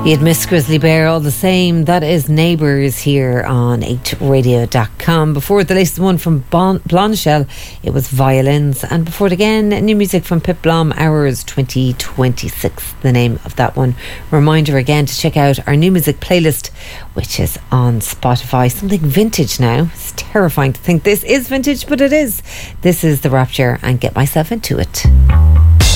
You'd miss Grizzly Bear all the same. That is Neighbours here on 8radio.com. Before the latest one from Blondshell, it was Violins. And before it again, new music from Pip Blom, Hours 2026, the name of that one. Reminder again to check out our new music playlist, which is on Spotify. Something vintage now. It's terrifying to think this is vintage, but it is. This is The Rapture and Get Myself Into It.